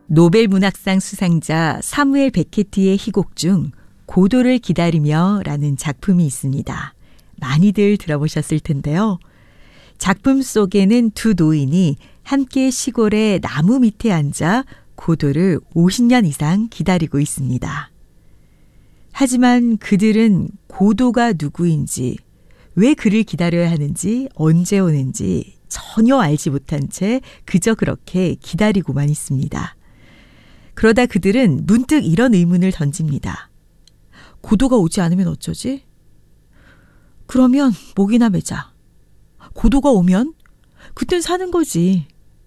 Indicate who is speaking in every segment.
Speaker 1: 노벨 문학상 수상자 사무엘 베케티의 희곡 중 고도를 기다리며 라는 작품이 있습니다. 많이들 들어보셨을 텐데요. 작품 속에는 두 노인이 함께 시골의 나무 밑에 앉아 고도를 50년 이상 기다리고 있습니다. 하지만 그들은 고도가 누구인지, 왜 그를 기다려야 하는지, 언제 오는지 전혀 알지 못한 채 그저 그렇게 기다리고만 있습니다. 그러다 그들은 문득 이런 의문을 던집니다. 고도가 오지 않으면 어쩌지? 그러면 목이나 매자. 고도가 오면? 그땐 사는 거지.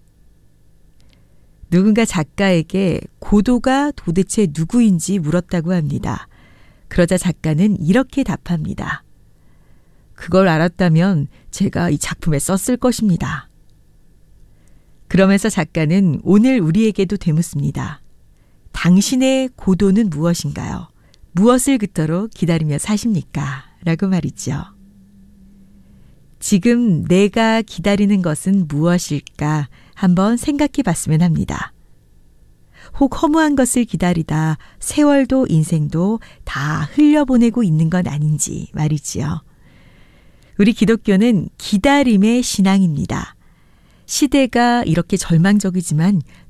Speaker 1: 누군가 작가에게 고도가 도대체 누구인지 물었다고 합니다. 그러자 작가는 이렇게 답합니다. 그걸 알았다면 제가 이 작품에 썼을 것입니다. 그러면서 작가는 오늘 우리에게도 되묻습니다. 당신의 고도는 무엇인가요? 무엇을 그토록 기다리며 사십니까? 라고 말이죠. 지금 내가 기다리는 것은 무엇일까 한번 생각해 봤으면 합니다. 혹 허무한 것을 기다리다 세월도 인생도 다 흘려보내고 있는 건 아닌지 말이지요. 우리 기독교는 기다림의 신앙입니다. 시대가 이렇게 절망적이지만